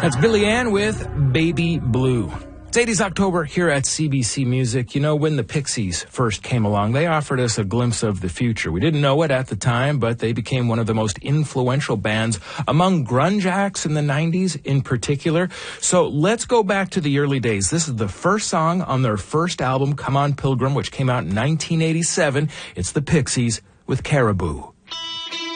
That's Billy Ann with Baby Blue. It's 80s October here at CBC Music. You know, when the Pixies first came along, they offered us a glimpse of the future. We didn't know it at the time, but they became one of the most influential bands among grunge acts in the 90s in particular. So let's go back to the early days. This is the first song on their first album, Come On Pilgrim, which came out in 1987. It's the Pixies with Caribou.